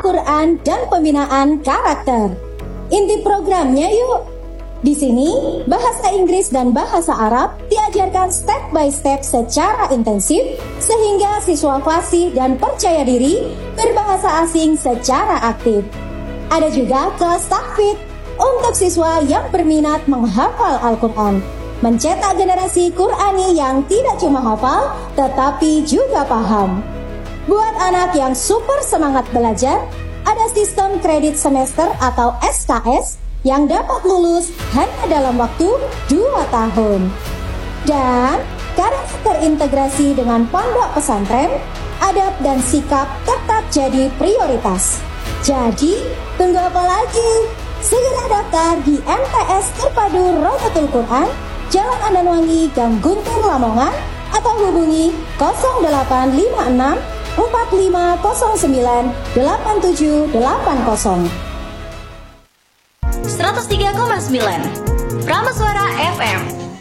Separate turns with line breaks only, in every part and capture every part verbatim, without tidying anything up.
Al-Quran dan pembinaan karakter. Inti programnya yuk. Di sini, bahasa Inggris dan bahasa Arab diajarkan step by step secara intensif sehingga siswa fasih dan percaya diri berbahasa asing secara aktif. Ada juga kelas tahfidz untuk siswa yang berminat menghafal Al-Quran, mencetak generasi Qurani yang tidak cuma hafal tetapi juga paham. Buat anak yang super semangat belajar, ada sistem kredit semester atau S K S yang dapat lulus hanya dalam waktu dua tahun. Dan karena terintegrasi dengan pondok pesantren, adab dan sikap tetap jadi prioritas. Jadi, tunggu apa lagi? Segera daftar di M T S Terpadu Rodotul Quran, Jalan Andanwangi, Gang Guntur, Lamongan, atau hubungi nol delapan lima enam empat lima nol sembilan delapan tujuh delapan nol.
seratus tiga koma sembilan Prameswara F M.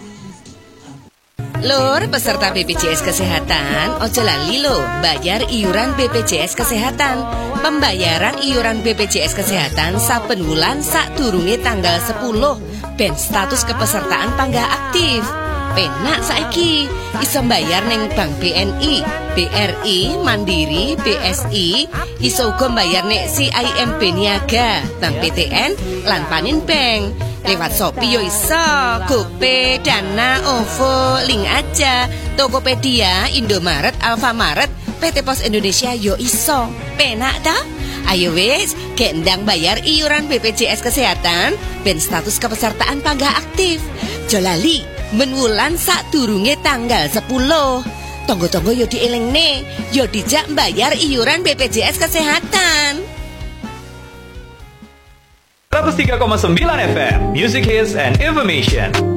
Lur, peserta B P J S Kesehatan, ojo lali lo bayar iuran B P J S Kesehatan. Pembayaran iuran B P J S Kesehatan saben wulan sakdurunge tanggal sepuluh ben status kepesertaan panggah aktif. Penak saiki iso bayar ning Bank B N I, B R I, Mandiri, B S I, iso uga bayar nek C I M B Niaga, Bank P T N lan Panin Bank. Lewat Shopee yo iso, GoPay, Dana, OVO, Link Aja, Tokopedia, Indomaret, Alfamaret, P T Pos Indonesia yo iso. Penak ta? Ayo wis, gendang bayar iuran B P J S Kesehatan ben status kepesertaan panggah aktif. Jolali menwulan sakdurunge tanggal sepuluh. Tonggo-tonggo yo dielingne, yo dijak bayar iuran B P J S Kesehatan.
seratus tiga koma sembilan F M, Music Hits and Information.